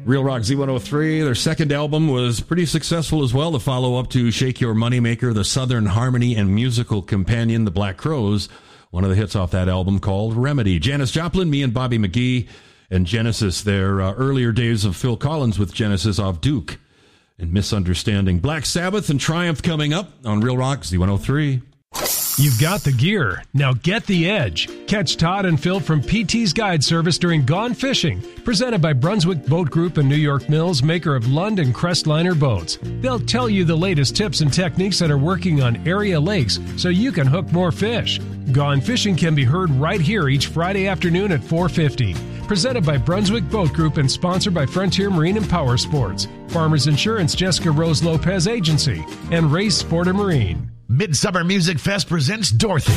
Real Rock Z103, their second album was pretty successful as well. The follow-up to Shake Your Moneymaker, the Southern Harmony and musical companion, The Black Crowes. One of the hits off that album called Remedy. Janis Joplin, me and Bobby McGee, and Genesis, their earlier days of Phil Collins with Genesis off Duke and Misunderstanding. Black Sabbath and Triumph coming up on Real Rock Z103. You've got the gear. Now get the edge. Catch Todd and Phil from PT's Guide Service during Gone Fishing, presented by Brunswick Boat Group and New York Mills, maker of Lund and Crestliner boats. They'll tell you the latest tips and techniques that are working on area lakes so you can hook more fish. Gone Fishing can be heard right here each Friday afternoon at 4:50. Presented by Brunswick Boat Group and sponsored by Frontier Marine and Power Sports, Farmers Insurance Jessica Rose Lopez Agency, and Race Sport and Marine. Midsummer Music Fest presents Dorothy,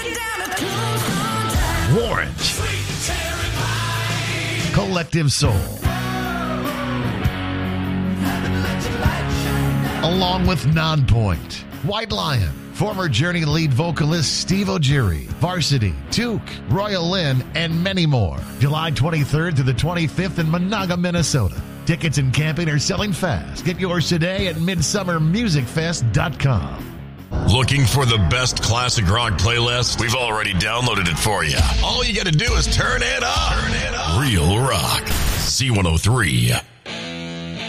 Warrant, Collective Soul, along with Nonpoint, White Lion, former Journey lead vocalist Steve O'Geary, Varsity, Duke, Royal Lynn, and many more. July 23rd to the 25th in Monaga, Minnesota. Tickets and camping are selling fast. Get yours today at midsummermusicfest.com. Looking for the best classic rock playlist? We've already downloaded it for you. All you got to do is turn it up. Real Rock. C103.